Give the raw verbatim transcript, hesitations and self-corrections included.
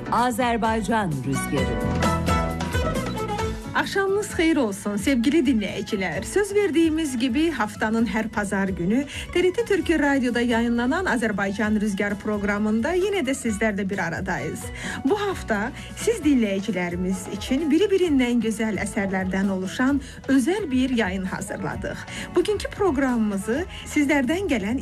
Azerbaycan Rüzgarı. Akşamınız xeyir olsun sevgili dinleyiciler. Söz verdiğimiz gibi haftanın her pazar günü T R T Türkiye Radyo'da yayınlanan Azerbaycan Rüzgarı programında yine de sizlerle bir aradayız. Bu hafta siz dinleyicilerimiz için biri-birinden güzel eserlerden oluşan özel bir yayın hazırladık. Bugünkü programımızı sizlerden gelen